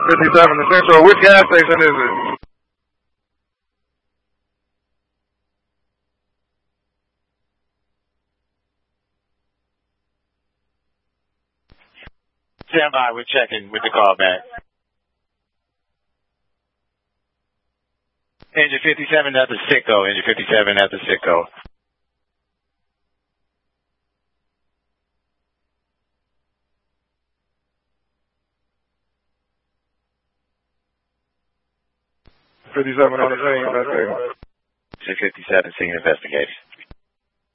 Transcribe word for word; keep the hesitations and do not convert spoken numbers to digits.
fifty-seven to Central. Which gas station is it? Stand by. We're checking with the call back. Engine fifty-seven, that's a Sicko. Engine fifty-seven, that's a Sicko. fifty-seven on the scene, investigation. Engine fifty-seven, scene investigation.